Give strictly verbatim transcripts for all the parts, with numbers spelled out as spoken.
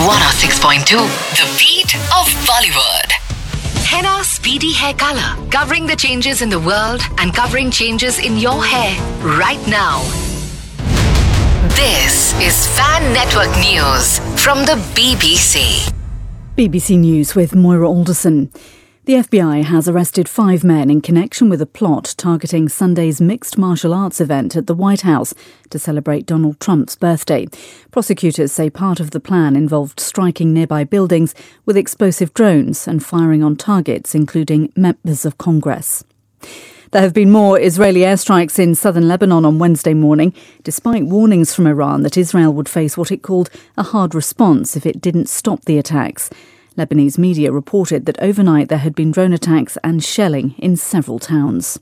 one oh six point two, the beat of Bollywood. Henna Speedy Hair Color, covering the changes in the world and covering changes in your hair right now. This is Fan Network News from the B B C. B B C News with Moira Alderson. The F B I has arrested five men in connection with a plot targeting Sunday's mixed martial arts event at the White House to celebrate Donald Trump's birthday. Prosecutors say part of the plan involved striking nearby buildings with explosive drones and firing on targets, including members of Congress. There have been more Israeli airstrikes in southern Lebanon on Wednesday morning, despite warnings from Iran that Israel would face what it called a hard response if it didn't stop the attacks. Lebanese media reported that overnight there had been drone attacks and shelling in several towns.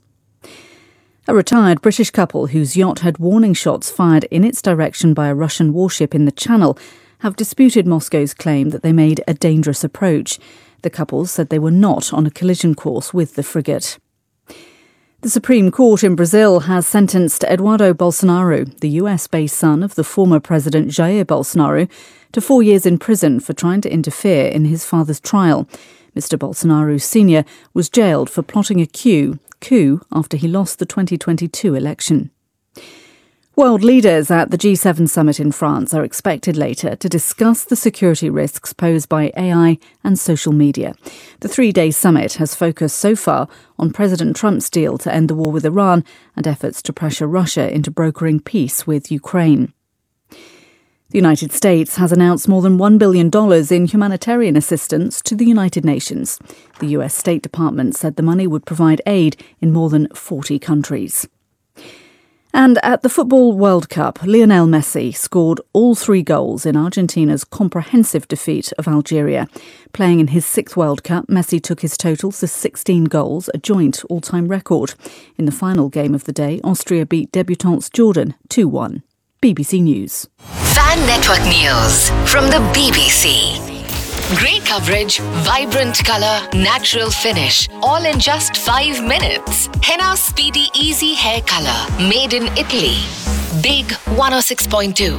A retired British couple whose yacht had warning shots fired in its direction by a Russian warship in the Channel have disputed Moscow's claim that they made a dangerous approach. The couple said they were not on a collision course with the frigate. The Supreme Court in Brazil has sentenced Eduardo Bolsonaro, the U S-based son of the former President Jair Bolsonaro, to four years in prison for trying to interfere in his father's trial. Mister Bolsonaro Senior was jailed for plotting a coup, coup after he lost the twenty twenty-two election. World leaders at the G seven summit in France are expected later to discuss the security risks posed by A I and social media. The three-day summit has focused so far on President Trump's deal to end the war with Iran and efforts to pressure Russia into brokering peace with Ukraine. The United States has announced more than one billion dollars in humanitarian assistance to the United Nations. The U S State Department said the money would provide aid in more than forty countries. And at the Football World Cup, Lionel Messi scored all three goals in Argentina's comprehensive defeat of Algeria. Playing in his sixth World Cup, Messi took his total to sixteen goals, a joint all-time record. In the final game of the day, Austria beat debutants Jordan two one. B B C News. Fan Network News from the B B C. Great coverage, vibrant colour, natural finish, all in just five minutes. Henna Speedy Easy Hair Color, made in Italy. Big one oh six point two.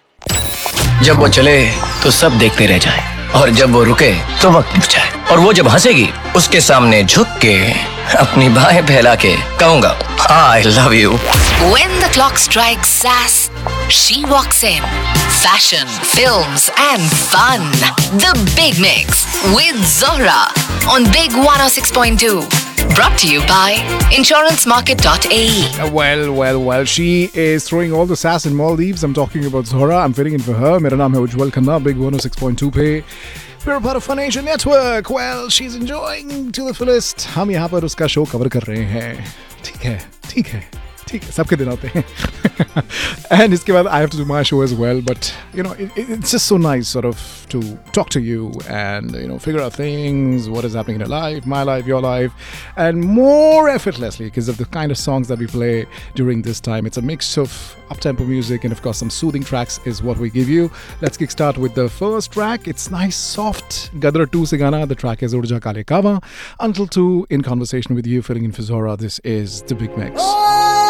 जब वो चले तो सब देखते रह जाएं, और जब वो रुके तो वक्त रुक जाए, और वो जब हंसेगी उसके सामने झुक के अपनी बाहें फैला के कहूँगा I love you. When the clock strikes sass, she walks in. Fashion, films and fun. The Big Mix with Zohra on Big one oh six point two. Brought to you by insurance market dot a e. Well, well, well, she is throwing all the sass in Maldives. I'm talking about Zohra. I'm filling in for her. Mera naam hai Ujjwal Khanna, Big one oh six point two pe. We're a part of Fun Asia Network. Well, she's enjoying to the fullest. हम यहाँ पर उसका show cover कर रहे हैं. ठीक है, ठीक है, ठीक है. सबके दिन आते हैं. And इसके बाद I have to do my show as well. But you know, it, it's just so nice, sort of, to talk to you and you know figure out things, what is happening in your life, my life, your life, and more effortlessly because of the kind of songs that we play during this time. It's a mix of up-tempo music and of course some soothing tracks is what we give you. Let's kickstart with the first track. It's nice, soft. Gadar two se gana. The track is Urja Kale Kava. Until two, in conversation with you, filling in for Zohra. This is The Big Mix.